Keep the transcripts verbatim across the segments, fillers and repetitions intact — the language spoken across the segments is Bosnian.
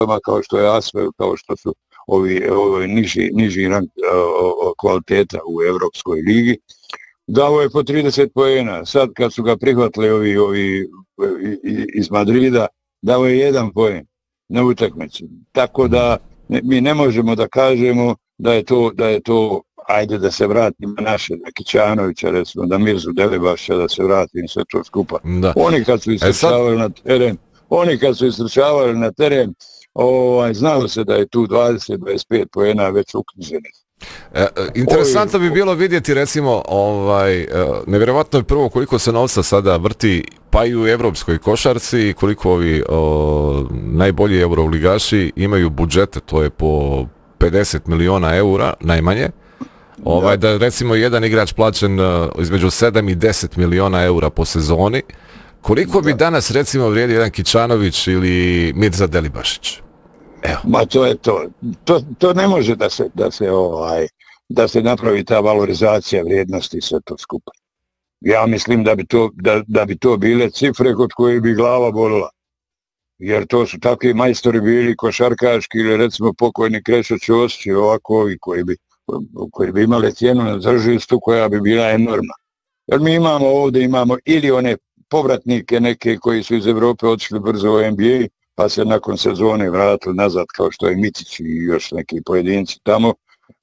kao što je Asvel, kao što su ovi, ovi niži, niži rang kvaliteta u Evropskoj ligi. Dao je po trideset poena. Sad kad su ga prihvatili ovi, ovi iz Madrida, dao je jedan poen na utakmici. Tako da mi ne možemo da kažemo da je to, da je to ajde da se vratimo naše, na Kićanovića, recimo, da Mirzu Delibaša, da se vratim sve to skupa. Da. Oni kad su istrčavali e sad... na teren, oni kad su istrčavali na teren, ovaj, znalo se da je tu dvadeset do dvadeset pet poena već uknjiženi. E, interesantno bi bilo vidjeti, recimo, ovaj, nevjerovatno je prvo koliko se novca sada vrti pa i u evropskoj košarci, koliko ovi o, najbolji euroligaši imaju budžete, to je po pedeset miliona eura najmanje. Ovaj, da recimo jedan igrač plaćen uh, između sedam i deset miliona eura po sezoni, koliko bi danas recimo vrijedi jedan Kićanović ili Mirza Delibašić? Evo. Ma to je to. To, to ne može da se, da se ovaj da se napravi ta valorizacija vrijednosti sve to skupa. Ja mislim da bi to, da, da bi to bile cifre kod koje bi glava bolila. Jer to su takvi majstori bili košarkaški ili recimo pokojni Krešo Ćosić i ovako ovi koji bi koji bi imali cijenu na tržištu koja bi bila enormna. Jer mi imamo ovdje, imamo ili one povratnike neke koji su iz Evrope otišli brzo u N B A, pa se nakon sezone vratili nazad kao što je Micić i još neki pojedinci tamo.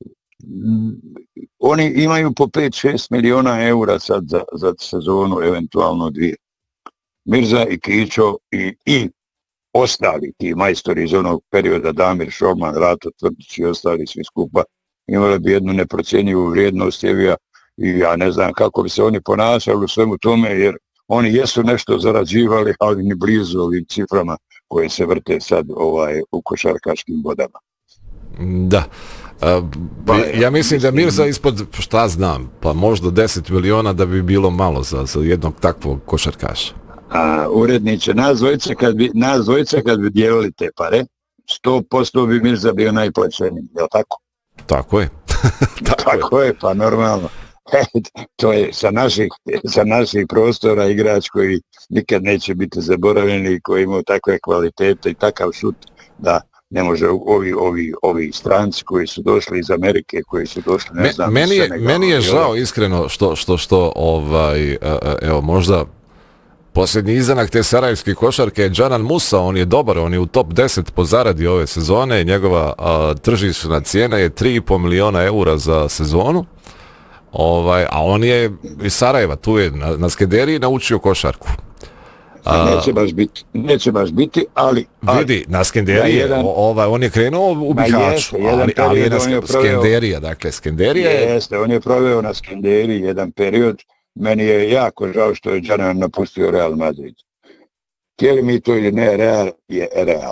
Oni imaju po pet šest miliona eura sad za, za sezonu, eventualno dvije. Mirza i Kićo i, i ostali ti majstori iz onog perioda, Damir Šorman, Rato Tvrdić i ostali svi skupa, imali bi jednu neprocjenjivu vrijednost Evija i ja ne znam kako bi se oni ponašali u svemu tome, jer oni jesu nešto zarađivali, ali ni blizu ovim ciframa koje se vrte sad ovaj, u košarkaškim vodama. Da. A, pa, ja mislim da Mirza ispod, šta znam, pa možda deset miliona da bi bilo malo za, za jednog takvog košarkaša. A, uredniče, nas dvojice kad bi, nas dvojice kad bi dijelili te pare, sto posto bi Mirza bio najplaćeniji, je li tako? Tako je. tako, tako je, pa normalno. To je sa naših, sa naših prostora igrač koji nikad neće biti zaboravljeni i koji imao takve kvalitete i takav šut da ne može ovi, ovi, ovi stranci koji su došli iz Amerike, koji su došli, ne znam, meni je, meni je žao iskreno što, što, što ovaj, evo možda posljednji izanak te sarajevske košarke je Džanan Musa, on je dobar, on je u top deset po zaradi ove sezone, njegova a, tržišna cijena je tri i pol miliona eura za sezonu, ovaj, a on je iz Sarajeva, tu je na, na Skederiji naučio košarku. A, neće baš biti, neće baš biti, ali... ali vidi, na Skenderiji, jedan, ovaj, on je krenuo u Bihaću, ali, ali je na je Skenderija, dakle, Skenderija je... Jeste, on je proveo na Skenderiji jedan period. Meni je jako žao što je Džanan napustio Real Madrid. Htjeli mi to ili ne, Real je Real.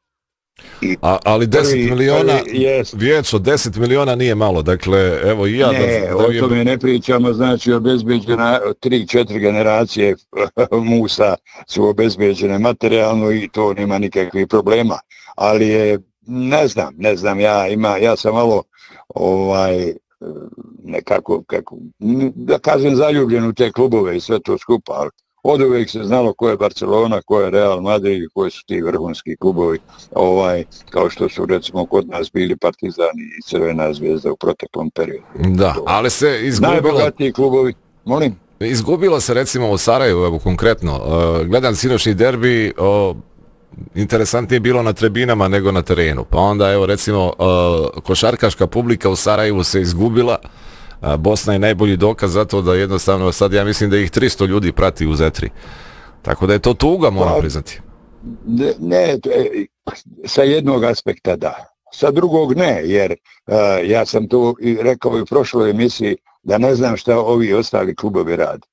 I A, ali deset miliona, Vjeco, deset miliona nije malo, dakle, evo i ja... Ne, da, da o tome je... ne pričamo, znači obezbeđena tri četiri generacije Musa su obezbeđene materijalno i to nema nikakvih problema. Ali je, ne znam, ne znam, ja ima, ja sam malo ovaj... nekako, kako, da kažem, zaljubljen u te klubove i sve to skupa, ali od uvijek se znalo ko je Barcelona, ko je Real Madrid i koji su ti vrhunski klubovi, ovaj, kao što su recimo kod nas bili Partizani i Crvena zvezda u proteklom periodu. Da, ali se izgubilo... Najbogatiji klubovi, molim? Izgubilo se recimo u Sarajevu, evo konkretno, uh, gledam sinoćni derbi, uh, interesantnije bilo na tribinama nego na terenu. Pa onda, evo, recimo, uh, košarkaška publika u Sarajevu se izgubila. Uh, Bosna je najbolji dokaz zato da jednostavno sad ja mislim da ih tristo ljudi prati u Zetri. Tako da je to tuga, moram pa, priznati. Ne, ne, sa jednog aspekta da. Sa drugog ne, jer uh, ja sam to i rekao i u prošloj emisiji da ne znam šta ovi ostali klubovi rade.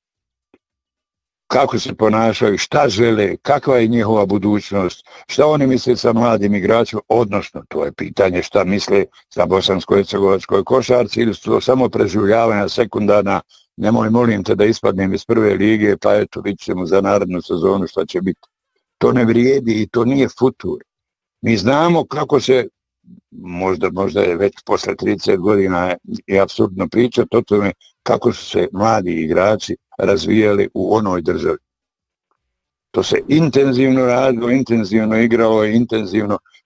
Kako se ponašaju, šta žele, kakva je njihova budućnost, šta oni misle sa mladim igračima, odnosno to je pitanje šta misle sa bosansko-hercegovačkoj košarci ili su to samo preživljavanja sekundarna, nemoj molim te da ispadnem iz prve lige, pa eto vidit ćemo za narednu sezonu šta će biti. To ne vrijedi i to nije futur. Mi znamo kako se, možda, možda je već posle trideset godina je apsurdno pričati o tome kako su se mladi igrači razvijali u onoj državi. To se intenzivno radilo, intenzivno igralo, intenzivno